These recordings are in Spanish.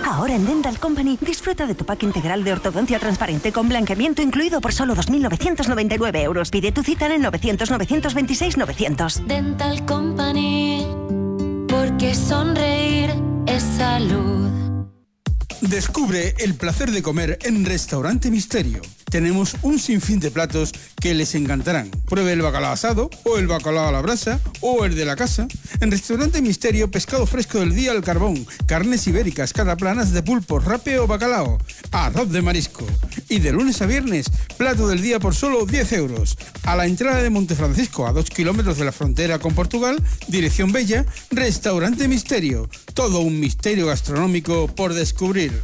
Ahora en Dental Company disfruta de tu pack integral de ortodoncia transparente con blanqueamiento incluido por solo 2.999 euros. Pide tu cita en el 900-926-900. Dental Company, porque sonreír es salud. Descubre el placer de comer en Restaurante Misterio. Tenemos un sinfín de platos que les encantarán. Pruebe el bacalao asado, o el bacalao a la brasa, o el de la casa. En Restaurante Misterio, pescado fresco del día al carbón, carnes ibéricas, cataplanas de pulpo, rape o bacalao, arroz de marisco. Y de lunes a viernes, plato del día por solo 10 euros. A la entrada de Montefrancisco, a 2 kilómetros de la frontera con Portugal, dirección Bella, Restaurante Misterio. Todo un misterio gastronómico por descubrir.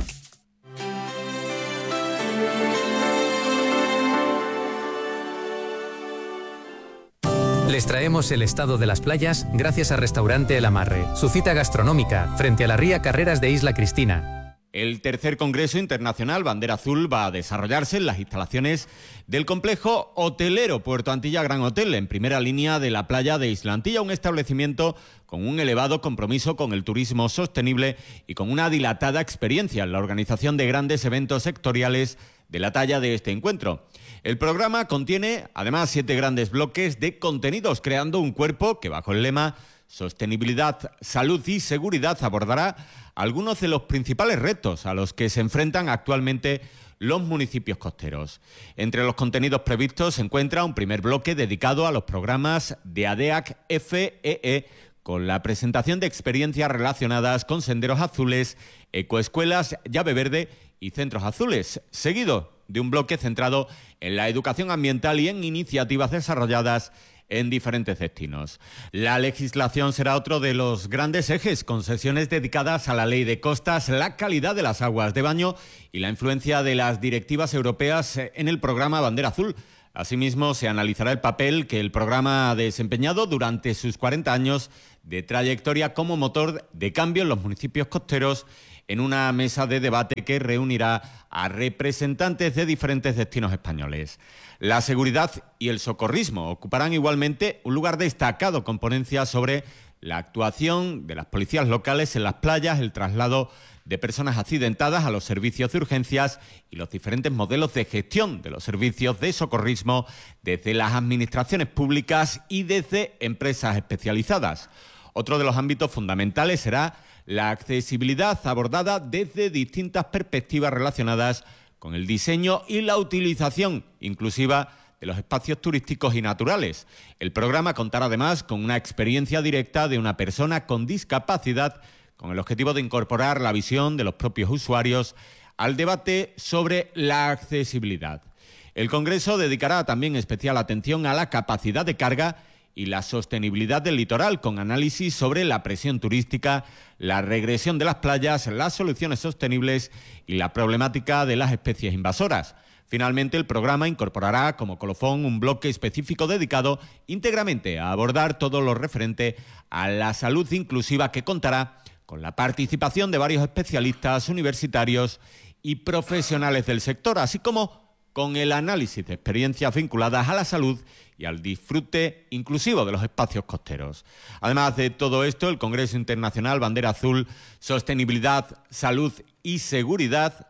Les traemos el estado de las playas gracias a Restaurante El Amarre, su cita gastronómica frente a la ría Carreras de Isla Cristina. El tercer Congreso Internacional Bandera Azul va a desarrollarse en las instalaciones del complejo hotelero Puerto Antilla Gran Hotel, en primera línea de la playa de Isla Antilla, un establecimiento con un elevado compromiso con el turismo sostenible y con una dilatada experiencia en la organización de grandes eventos sectoriales de la talla de este encuentro. El programa contiene, además, 7 grandes bloques de contenidos, creando un cuerpo que, bajo el lema Sostenibilidad, Salud y Seguridad, abordará algunos de los principales retos a los que se enfrentan actualmente los municipios costeros. Entre los contenidos previstos se encuentra un primer bloque dedicado a los programas de ADEAC FEE, con la presentación de experiencias relacionadas con senderos azules, ecoescuelas, llave verde y centros azules, seguido de un bloque centrado en la educación ambiental y en iniciativas desarrolladas en diferentes destinos. La legislación será otro de los grandes ejes, con sesiones dedicadas a la ley de costas, la calidad de las aguas de baño y la influencia de las directivas europeas en el programa Bandera Azul. Asimismo, se analizará el papel que el programa ha desempeñado durante sus 40 años de trayectoria como motor de cambio en los municipios costeros, en una mesa de debate que reunirá a representantes de diferentes destinos españoles. La seguridad y el socorrismo ocuparán igualmente un lugar destacado, con ponencias sobre la actuación de las policías locales en las playas, el traslado de personas accidentadas a los servicios de urgencias y los diferentes modelos de gestión de los servicios de socorrismo desde las administraciones públicas y desde empresas especializadas. Otro de los ámbitos fundamentales será la accesibilidad, abordada desde distintas perspectivas relacionadas con el diseño y la utilización inclusiva de los espacios turísticos y naturales. El programa contará además con una experiencia directa de una persona con discapacidad, con el objetivo de incorporar la visión de los propios usuarios al debate sobre la accesibilidad. El Congreso dedicará también especial atención a la capacidad de carga y la sostenibilidad del litoral, con análisis sobre la presión turística, la regresión de las playas, las soluciones sostenibles y la problemática de las especies invasoras. Finalmente, el programa incorporará como colofón un bloque específico dedicado íntegramente a abordar todo lo referente a la salud inclusiva, que contará con la participación de varios especialistas universitarios y profesionales del sector, así como con el análisis de experiencias vinculadas a la salud y al disfrute inclusivo de los espacios costeros. Además de todo esto, el Congreso Internacional Bandera Azul, Sostenibilidad, Salud y Seguridad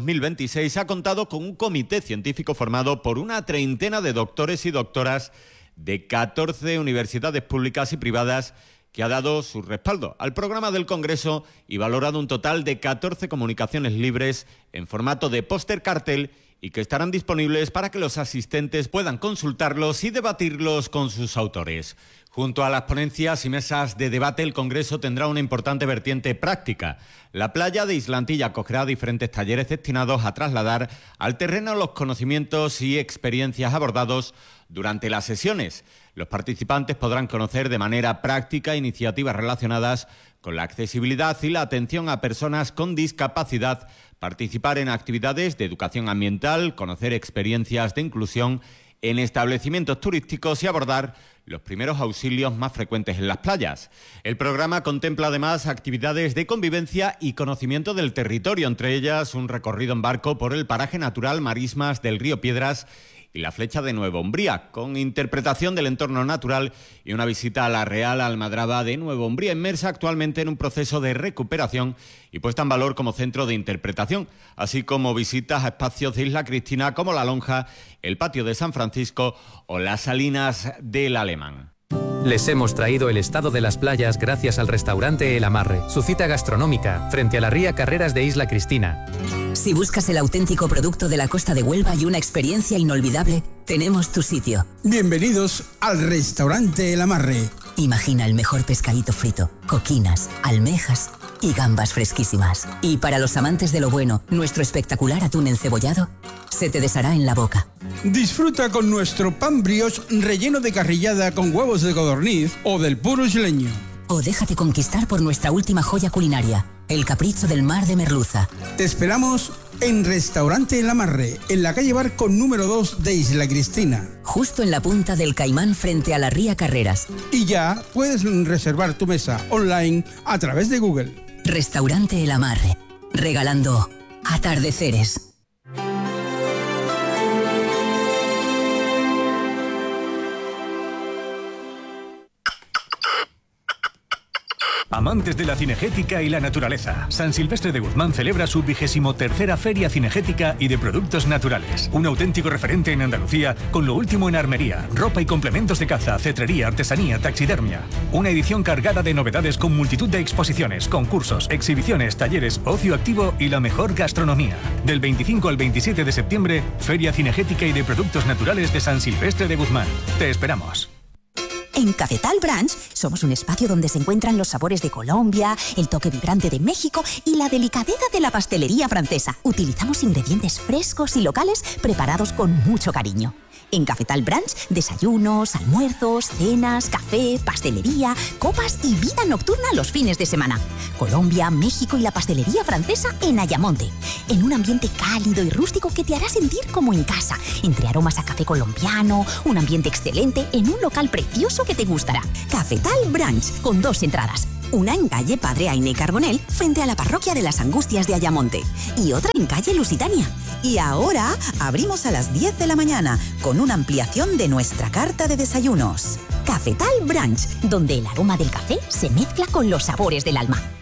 2026 ha contado con un comité científico formado por una treintena de doctores y doctoras de 14 universidades públicas y privadas, que ha dado su respaldo al programa del Congreso y valorado un total de 14 comunicaciones libres en formato de póster cartel, y que estarán disponibles para que los asistentes puedan consultarlos y debatirlos con sus autores. Junto a las ponencias y mesas de debate, el Congreso tendrá una importante vertiente práctica. La playa de Isla Antilla acogerá diferentes talleres destinados a trasladar al terreno los conocimientos y experiencias abordados durante las sesiones. Los participantes podrán conocer de manera práctica iniciativas relacionadas con la accesibilidad y la atención a personas con discapacidad, participar en actividades de educación ambiental, conocer experiencias de inclusión en establecimientos turísticos y abordar los primeros auxilios más frecuentes en las playas. El programa contempla además actividades de convivencia y conocimiento del territorio, entre ellas un recorrido en barco por el paraje natural Marismas del Río Piedras y la Flecha de Nueva Umbría, con interpretación del entorno natural y una visita a la Real Almadraba de Nueva Umbría, inmersa actualmente en un proceso de recuperación y puesta en valor como centro de interpretación, así como visitas a espacios de Isla Cristina como La Lonja, el Patio de San Francisco o las Salinas del Alemán. Les hemos traído el estado de las playas gracias al restaurante El Amarre, su cita gastronómica, frente a la ría Carreras de Isla Cristina. Si buscas el auténtico producto de la costa de Huelva y una experiencia inolvidable, tenemos tu sitio. Bienvenidos al restaurante El Amarre. Imagina el mejor pescadito frito, coquinas, almejas y gambas fresquísimas. Y para los amantes de lo bueno, nuestro espectacular atún encebollado se te deshará en la boca. Disfruta con nuestro pan brioche relleno de carrillada con huevos de codorniz o del puro isleño. O déjate conquistar por nuestra última joya culinaria, el capricho del mar de merluza. Te esperamos en Restaurante El Amarre, en la calle Barco número 2 de Isla Cristina. Justo en la punta del Caimán frente a la ría Carreras. Y ya puedes reservar tu mesa online a través de Google. Restaurante El Amarre, regalando atardeceres. Amantes de la cinegética y la naturaleza, San Silvestre de Guzmán celebra su 23ª Feria Cinegética y de Productos Naturales. Un auténtico referente en Andalucía con lo último en armería, ropa y complementos de caza, cetrería, artesanía, taxidermia. Una edición cargada de novedades con multitud de exposiciones, concursos, exhibiciones, talleres, ocio activo y la mejor gastronomía. Del 25 al 27 de septiembre, Feria Cinegética y de Productos Naturales de San Silvestre de Guzmán. Te esperamos. En Cafetal Branch somos un espacio donde se encuentran los sabores de Colombia, el toque vibrante de México y la delicadeza de la pastelería francesa. Utilizamos ingredientes frescos y locales preparados con mucho cariño. En Cafetal Branch, desayunos, almuerzos, cenas, café, pastelería, copas y vida nocturna los fines de semana. Colombia, México y la pastelería francesa en Ayamonte. En un ambiente cálido y rústico que te hará sentir como en casa, entre aromas a café colombiano, un ambiente excelente en un local precioso que te gustará. Cafetal Branch, con 2 entradas. Una en calle Padre Ainé Carbonell, frente a la parroquia de las Angustias de Ayamonte. Y otra en calle Lusitania. Y ahora abrimos a las 10 de la mañana, con una ampliación de nuestra carta de desayunos. Cafetal Branch, donde el aroma del café se mezcla con los sabores del alma.